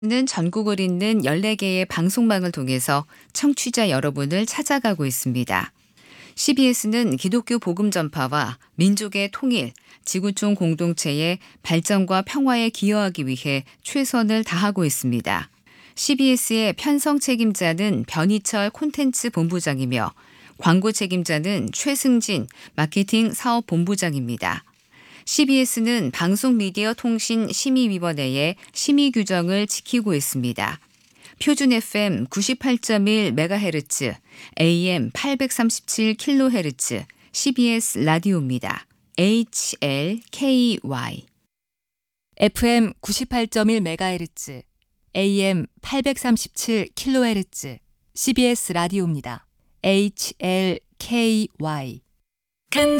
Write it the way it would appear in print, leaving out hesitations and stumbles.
는 전국을 잇는 14개의 방송망을 통해서 청취자 여러분을 찾아가고 있습니다. CBS는 기독교 복음 전파와 민족의 통일, 지구촌 공동체의 발전과 평화에 기여하기 위해 최선을 다하고 있습니다. CBS의 편성 책임자는 변희철 콘텐츠 본부장이며 광고 책임자는 최승진 마케팅 사업 본부장입니다. CBS는 방송미디어통신심의위원회의 심의 규정을 지키고 있습니다. 표준 FM 98.1MHz, AM 837kHz, CBS 라디오입니다. HLKY. FM 98.1MHz, AM 837kHz, CBS 라디오입니다. HLKY.